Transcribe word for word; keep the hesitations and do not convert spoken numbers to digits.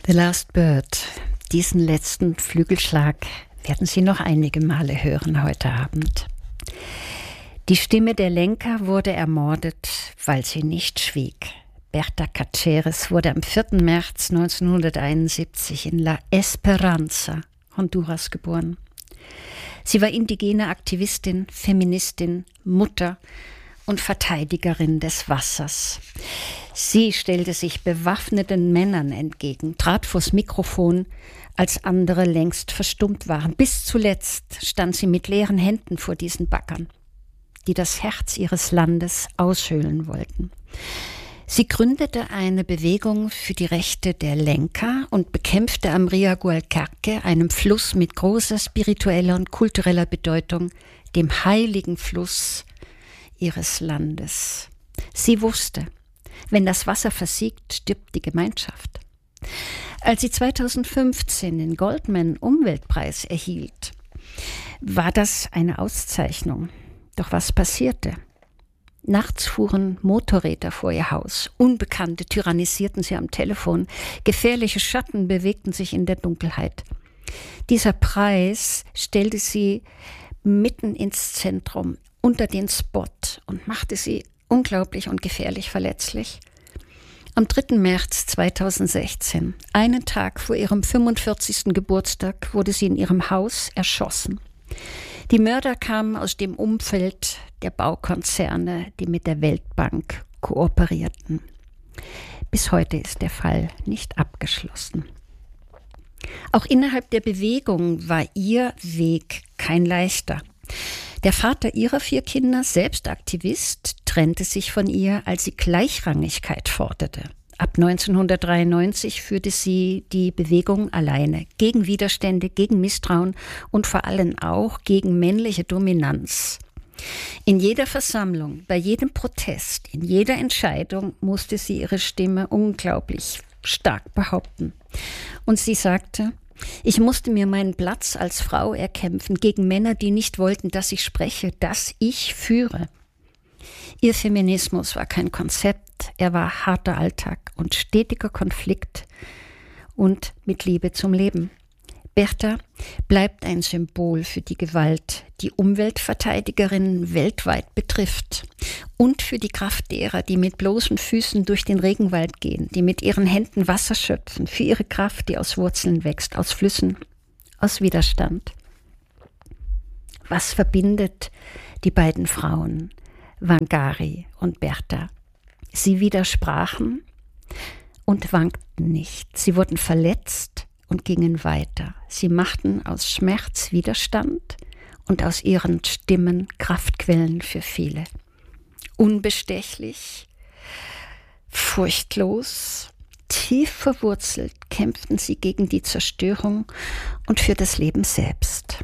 The Last Bird. Diesen letzten Flügelschlag werden Sie noch einige Male hören heute Abend. Die Stimme der Lenca wurde ermordet, weil sie nicht schwieg. Berta Cáceres wurde am vierten März neunzehnhunderteinundsiebzig in La Esperanza, Honduras, geboren. Sie war indigene Aktivistin, Feministin, Mutter und Verteidigerin des Wassers. Sie stellte sich bewaffneten Männern entgegen, trat vors Mikrofon, als andere längst verstummt waren. Bis zuletzt stand sie mit leeren Händen vor diesen Baggern, die das Herz ihres Landes aushöhlen wollten. Sie gründete eine Bewegung für die Rechte der Lenca und bekämpfte am Rio Gualcarque, einem Fluss mit großer spiritueller und kultureller Bedeutung, dem heiligen Fluss ihres Landes. Sie wusste, wenn das Wasser versiegt, stirbt die Gemeinschaft. Als sie zweitausendfünfzehn den Goldman Umweltpreis erhielt, war das eine Auszeichnung. Doch was passierte? Nachts fuhren Motorräder vor ihr Haus. Unbekannte tyrannisierten sie am Telefon. Gefährliche Schatten bewegten sich in der Dunkelheit. Dieser Preis stellte sie mitten ins Zentrum, unter den Spot und machte sie unglaublich und gefährlich verletzlich. Am dritten März zweitausendsechzehn, einen Tag vor ihrem fünfundvierzigsten Geburtstag, wurde sie in ihrem Haus erschossen. Die Mörder kamen aus dem Umfeld der Baukonzerne, die mit der Weltbank kooperierten. Bis heute ist der Fall nicht abgeschlossen. Auch innerhalb der Bewegung war ihr Weg kein leichter. Der Vater ihrer vier Kinder, selbst Aktivist, trennte sich von ihr, als sie Gleichrangigkeit forderte. Ab neunzehnhundertdreiundneunzig führte sie die Bewegung alleine, gegen Widerstände, gegen Misstrauen und vor allem auch gegen männliche Dominanz. In jeder Versammlung, bei jedem Protest, in jeder Entscheidung musste sie ihre Stimme unglaublich stark behaupten. Und sie sagte: Ich musste mir meinen Platz als Frau erkämpfen gegen Männer, die nicht wollten, dass ich spreche, dass ich führe. Ihr Feminismus war kein Konzept, er war harter Alltag und stetiger Konflikt und mit Liebe zum Leben. Berta bleibt ein Symbol für die Gewalt, die Umweltverteidigerinnen weltweit betrifft und für die Kraft derer, die mit bloßen Füßen durch den Regenwald gehen, die mit ihren Händen Wasser schöpfen, für ihre Kraft, die aus Wurzeln wächst, aus Flüssen, aus Widerstand. Was verbindet die beiden Frauen, Wangari und Berta? Sie widersprachen und wankten nicht. Sie wurden verletzt und gingen weiter. Sie machten aus Schmerz Widerstand und aus ihren Stimmen Kraftquellen für viele. Unbestechlich, furchtlos, tief verwurzelt kämpften sie gegen die Zerstörung und für das Leben selbst.